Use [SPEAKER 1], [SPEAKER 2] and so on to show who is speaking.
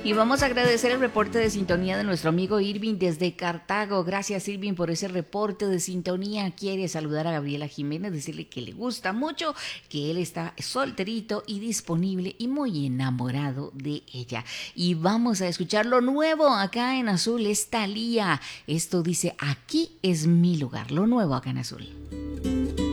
[SPEAKER 1] Y vamos a agradecer el reporte de sintonía de nuestro amigo Irving desde Cartago. Gracias, Irving, por ese reporte de sintonía. Quiere saludar a Gabriela Jiménez, decirle que le gusta mucho, que él está solterito y disponible y muy enamorado de ella. Y vamos a escuchar lo nuevo acá en Azul, es Thalía. Esto dice: aquí es mi lugar, lo nuevo acá en Azul.